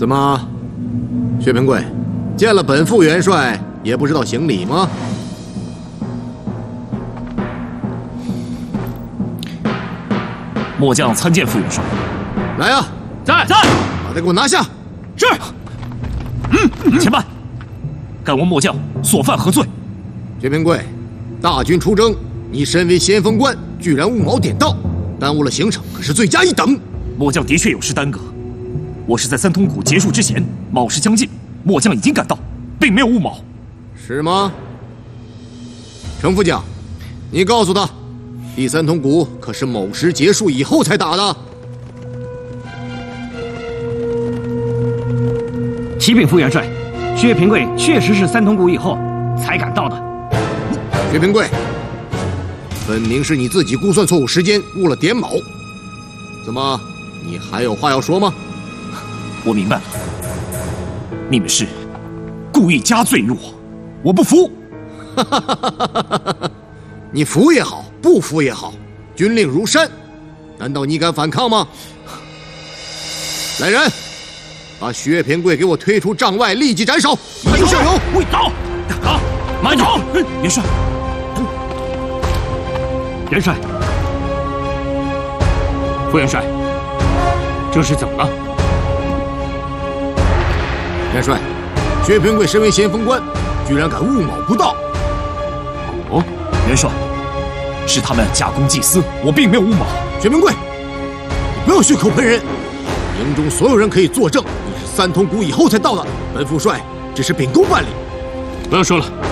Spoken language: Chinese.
怎么，薛平贵，见了本副元帅也不知道行礼吗？ 末将参见副元帅。 来啊！ 在， 把他给我拿下！ 是。且慢，敢问末将所犯何罪？ 薛平贵，大军出征，你身为先锋官，居然误谋点到，耽误了行程，可是罪加一等。 末将的确有失耽搁，我是在三通谷结束之前，卯时将近，末将已经赶到，并没有误谋。 是吗？程副将，你告诉他，第三通谷可是卯时结束以后才打的。 启禀副元帅，薛平贵确实是三通谷以后才赶到的。 薛平贵，分明是你自己估算错误时间，误了点卯。怎么，你还有话要说吗？ 我明白了，你们是故意加罪于我，我不服。 你服也好，不服也好，军令如山，难道你敢反抗吗？来人，把薛平贵给我推出帐外，立即斩首！一定效尤！ 未到，打，慢着！元帅， 元帅，副元帅，这是怎么了？ 元帅，薛平贵身为先锋官，居然敢误卯不到。 哦，元帅，是他们假公济私，我并没有误谋。 薛平贵，你不要血口喷人。营中所有人可以作证，你是三通谷以后才到的。本副帅只是秉公办理。 不要说了。